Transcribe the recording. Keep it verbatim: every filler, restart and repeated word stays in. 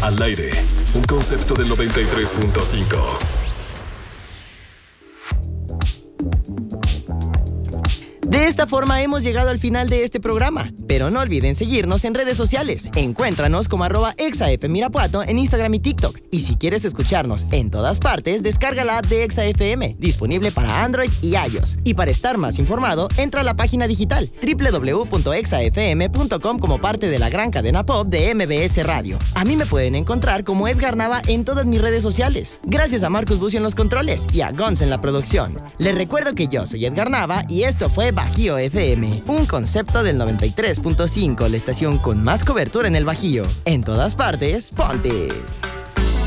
Al aire, un concepto del noventa y tres punto cinco. De esta forma hemos llegado al final de este programa, pero no olviden seguirnos en redes sociales. Encuéntranos como arroba exafmirapuato en Instagram y TikTok. Y si quieres escucharnos en todas partes, descarga la app de Exa F M, disponible para Android y iOS. Y para estar más informado, entra a la página digital doble u doble u doble u punto exa f m punto com como parte de la gran cadena pop de M B S Radio. A mí me pueden encontrar como Edgar Nava en todas mis redes sociales. Gracias a Marcus Bucio en los controles y a Gonz en la producción. Les recuerdo que yo soy Edgar Nava y esto fue Bajío F M, un concepto del noventa y tres punto cinco, la estación con más cobertura en el Bajío. En todas partes, ponte.